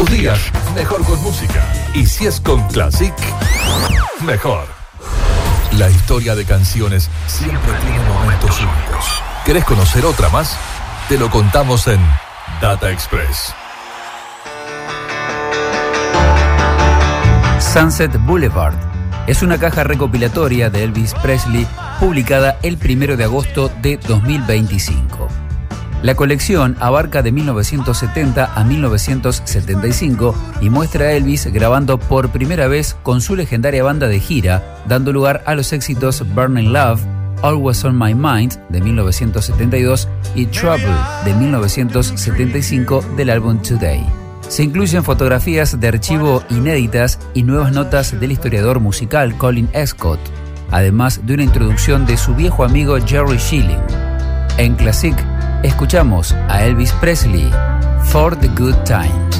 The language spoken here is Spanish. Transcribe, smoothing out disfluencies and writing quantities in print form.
Tus días, mejor con música. Y si es con Classic, mejor. La historia de canciones siempre tiene momentos únicos. ¿Querés conocer otra más? Te lo contamos en Data Express. Sunset Boulevard es una caja recopilatoria de Elvis Presley publicada el 1 de agosto de 2025. La colección abarca de 1970 a 1975 y muestra a Elvis grabando por primera vez con su legendaria banda de gira, dando lugar a los éxitos Burning Love, Always on My Mind de 1972 y Trouble de 1975 del álbum Today. Se incluyen fotografías de archivo inéditas y nuevas notas del historiador musical Colin Escott, además de una introducción de su viejo amigo Jerry Schilling. En Classic, escuchamos a Elvis Presley, For the Good Time.